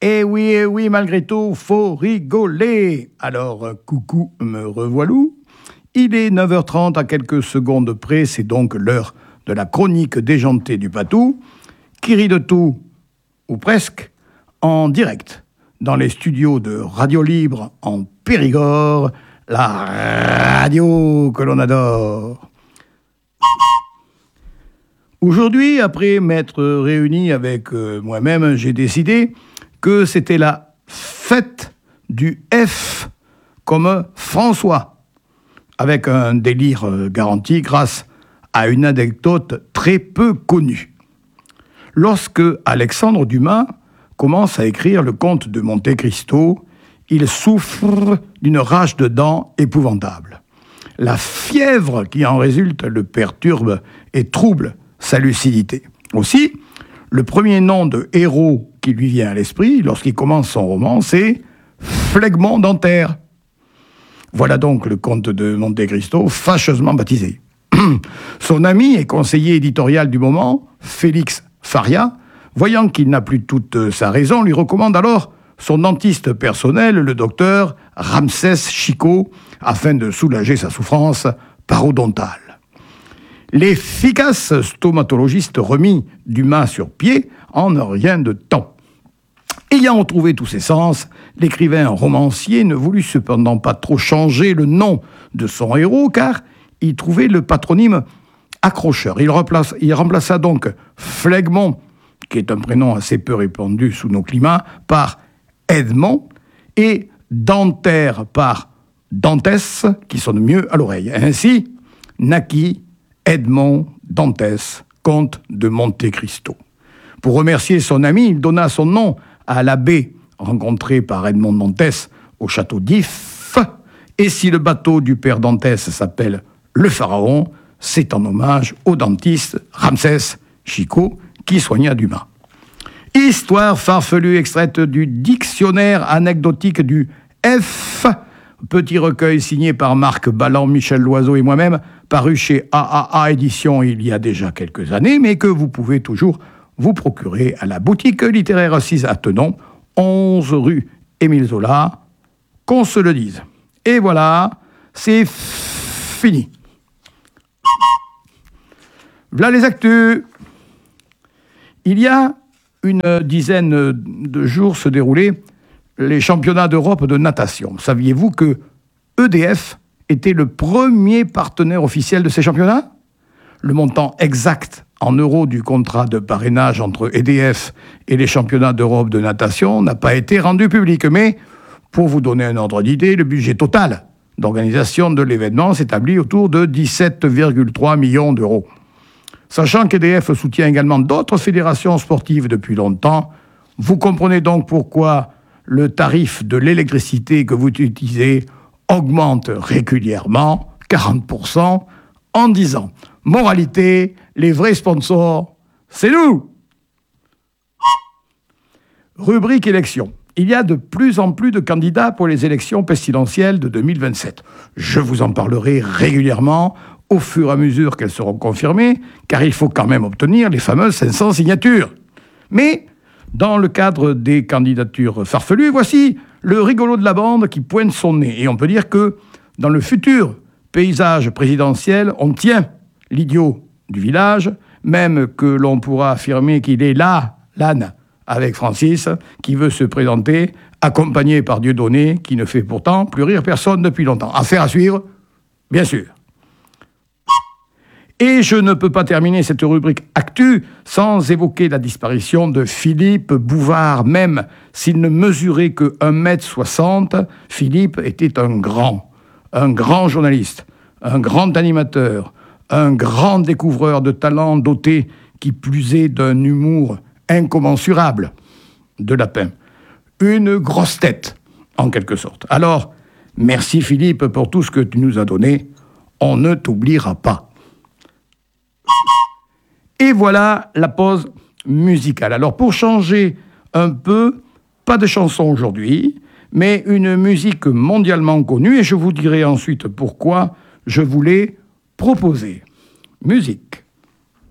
Eh oui, malgré tout, faut rigoler. Alors, coucou, me revoilou. Il est 9h30 à quelques secondes près, c'est donc l'heure de la chronique déjantée du Patou, qui rit de tout, ou presque, en direct, dans les studios de Radio Libre en Périgord, la radio que l'on adore. Aujourd'hui, après m'être réuni avec moi-même, j'ai décidé que c'était la fête du F comme François, avec un délire garanti grâce à une anecdote très peu connue. Lorsque Alexandre Dumas commence à écrire le conte de Monte Cristo, il souffre d'une rage de dents épouvantable. La fièvre qui en résulte le perturbe et trouble sa lucidité. Aussi, le premier nom de héros qui lui vient à l'esprit lorsqu'il commence son roman, c'est Flegmont Dentaire. Voilà donc le comte de Monte Cristo fâcheusement baptisé. Son ami et conseiller éditorial du moment, Félix Faria, voyant qu'il n'a plus toute sa raison, lui recommande alors son dentiste personnel, le docteur Ramsès Chicot, afin de soulager sa souffrance parodontale. L'efficace stomatologiste remit Dumas sur pied en un rien de temps. Ayant retrouvé tous ses sens, l'écrivain romancier ne voulut cependant pas trop changer le nom de son héros, car il trouvait le patronyme accrocheur. Il remplaça donc Flegmont, qui est un prénom assez peu répandu sous nos climats, par Edmond, et Dentaire par Dantès, qui sonne mieux à l'oreille. Ainsi naquit Edmond Dantès, comte de Monte Cristo. Pour remercier son ami, il donna son nom à l'abbé rencontré par Edmond Dantès au château d'If. Et si le bateau du père Dantès s'appelle le Pharaon, c'est en hommage au dentiste Ramsès Chicot qui soigna Dumas. Histoire farfelue extraite du dictionnaire anecdotique du F, petit recueil signé par Marc Balland, Michel Loiseau et moi-même, paru chez AAA Éditions il y a déjà quelques années, mais que vous pouvez toujours vous procurer à la boutique littéraire 6 à Tenon, 11 rue Émile Zola, qu'on se le dise. Et voilà, c'est fini. Voilà les actus. Il y a une dizaine de jours se déroulaient les championnats d'Europe de natation. Saviez-vous que EDF était le premier partenaire officiel de ces championnats ? Le montant exact en euros du contrat de parrainage entre EDF et les championnats d'Europe de natation n'a pas été rendu public. Mais, pour vous donner un ordre d'idée, le budget total d'organisation de l'événement s'établit autour de 17,3 millions d'euros. Sachant qu'EDF soutient également d'autres fédérations sportives depuis longtemps, vous comprenez donc pourquoi le tarif de l'électricité que vous utilisez augmente régulièrement, 40%, en 10 ans. Moralité, les vrais sponsors, c'est nous. Rubrique élections. Il y a de plus en plus de candidats pour les élections pestilentielles de 2027. Je vous en parlerai régulièrement au fur et à mesure qu'elles seront confirmées, car il faut quand même obtenir les fameuses 500 signatures. Mais, dans le cadre des candidatures farfelues, voici le rigolo de la bande qui pointe son nez. Et on peut dire que, dans le futur paysage présidentiel, on tient l'idiot du village, même que l'on pourra affirmer qu'il est là, l'âne, avec Francis, qui veut se présenter, accompagné par Dieudonné, qui ne fait pourtant plus rire personne depuis longtemps. Affaire à suivre, bien sûr. Et je ne peux pas terminer cette rubrique Actu sans évoquer la disparition de Philippe Bouvard. Même s'il ne mesurait que 1,60 m, Philippe était un grand journaliste, un grand animateur, un grand découvreur de talent doté, qui plus est d'un humour incommensurable, de lapin. Une grosse tête, en quelque sorte. Alors, merci Philippe pour tout ce que tu nous as donné. On ne t'oubliera pas. Et voilà la pause musicale. Alors pour changer un peu, pas de chanson aujourd'hui, mais une musique mondialement connue, et je vous dirai ensuite pourquoi je voulais proposer. Musique.